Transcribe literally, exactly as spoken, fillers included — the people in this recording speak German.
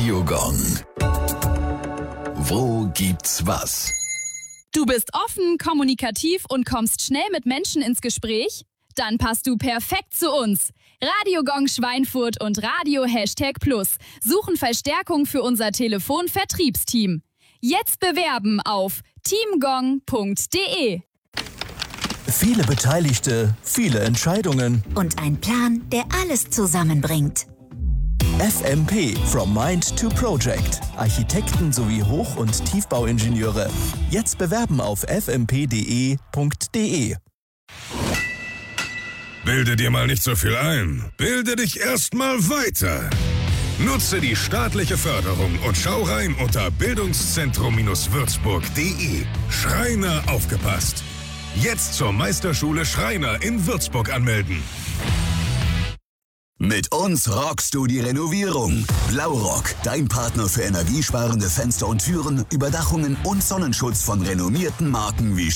Radiogong. Wo gibt's was? Du bist offen, kommunikativ und kommst schnell mit Menschen ins Gespräch? Dann passt du perfekt zu uns. Radiogong Schweinfurt und Radio Hashtag Plus suchen Verstärkung für unser Telefonvertriebsteam. Jetzt bewerben auf teamgong punkt de. Viele Beteiligte, viele Entscheidungen. Und ein Plan, der alles zusammenbringt. F M P, From Mind to Project. Architekten sowie Hoch- und Tiefbauingenieure. Jetzt bewerben auf f m p punkt d e punkt d e. Bilde dir mal nicht so viel ein. Bilde dich erstmal weiter. Nutze die staatliche Förderung und schau rein unter bildungszentrum würzburg punkt de. Schreiner aufgepasst. Jetzt zur Meisterschule Schreiner in Würzburg anmelden. Mit uns rockst du die Renovierung. Blaurock, dein Partner für energiesparende Fenster und Türen, Überdachungen und Sonnenschutz von renommierten Marken wie